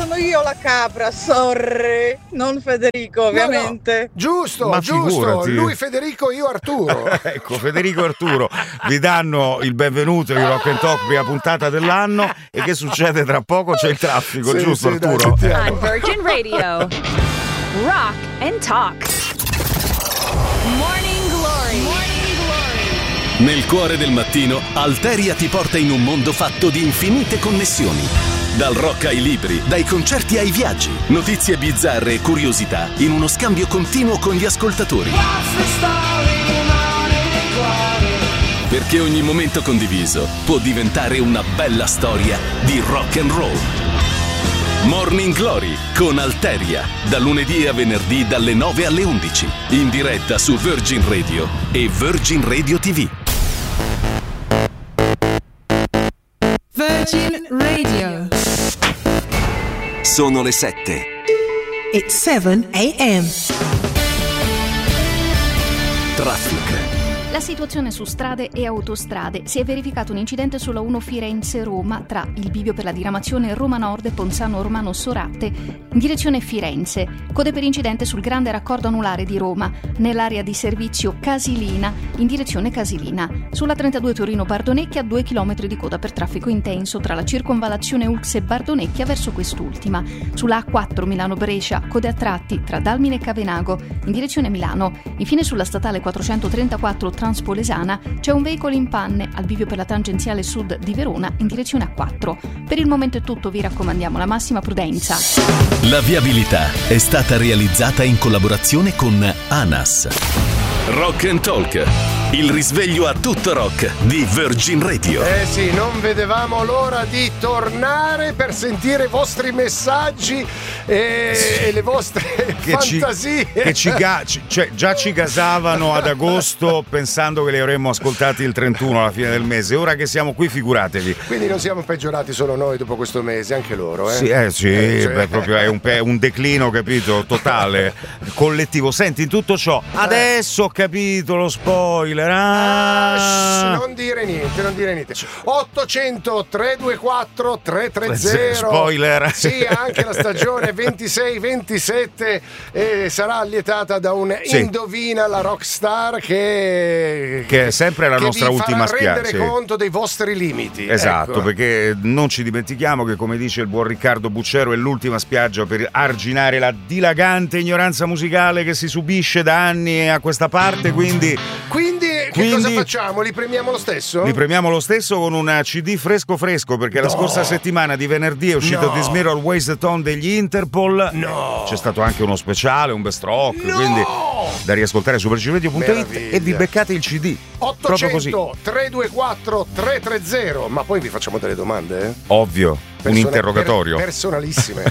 sono io la capra, sorry, non Federico ovviamente. No. Giusto, Ma giusto, figurati. lui Federico, io Arturo. Ecco, Federico e Arturo vi danno il benvenuto in Rock and Talk, prima puntata dell'anno. E che succede tra poco? C'è il traffico, Sì, giusto sì, dai, Arturo? sentiamo. On Virgin Radio, Rock and Talk. Morning Glory. Morning Glory. Nel cuore del mattino, Alteria ti porta in un mondo fatto di infinite connessioni. Dal rock ai libri, dai concerti ai viaggi, notizie bizzarre e curiosità in uno scambio continuo con gli ascoltatori. Perché ogni momento condiviso può diventare una bella storia di rock and roll. Morning Glory con Alteria, da lunedì a venerdì dalle 9 alle 11, in diretta su Virgin Radio e Virgin Radio TV. Virgin Radio. Sono le 7. It's 7 a.m. Traffic. La situazione su strade e autostrade. Si è verificato un incidente sulla 1 Firenze-Roma tra il bivio per la diramazione Roma Nord e Ponzano Romano Sorate in direzione Firenze. Code per incidente sul grande raccordo anulare di Roma nell'area di servizio Casilina in direzione Casilina. Sulla 32 Torino-Bardonecchia 2 km di coda per traffico intenso tra la circonvallazione Ux e Bardonecchia verso quest'ultima. Sulla A4 Milano-Brescia code a tratti tra Dalmine e Cavenago in direzione Milano. Infine sulla statale 434 Transpolesana c'è un veicolo in panne al bivio per la tangenziale sud di Verona in direzione A4. Per il momento è tutto, vi raccomandiamo la massima prudenza. La viabilità è stata realizzata in collaborazione con ANAS. Rock and Talk, il risveglio a tutto rock di Virgin Radio. Eh sì, non vedevamo l'ora di tornare per sentire i vostri messaggi e le vostre fantasie. Cioè, già ci gasavano ad agosto pensando che li avremmo ascoltati il 31 alla fine del mese. Ora che siamo qui, figuratevi. Quindi non siamo peggiorati solo noi dopo questo mese, anche loro, eh? Sì, beh, proprio è un declino, capito, totale, collettivo. Senti, in tutto ciò, adesso ho capito lo spoiler. Non dire niente. 800 324 330. Spoiler. Sì, anche la stagione 26-27 sarà allietata da un Indovina la Rockstar che è sempre la nostra ultima spiaggia. Rendere conto dei vostri limiti. Esatto, ecco. Perché non ci dimentichiamo che, come dice il buon Riccardo Bucciero, è l'ultima spiaggia per arginare la dilagante ignoranza musicale che si subisce da anni a questa parte, quindi che cosa facciamo? Li premiamo lo stesso? Li premiamo lo stesso con un CD fresco perché la scorsa settimana di venerdì è uscito This Mirror Weighs the Tone degli Interpol. C'è stato anche uno speciale, un best rock, quindi da riascoltare su virginradio.it e vi beccate il CD. 800 324 330. Ma poi vi facciamo delle domande, Ovvio. Un interrogatorio personalissime.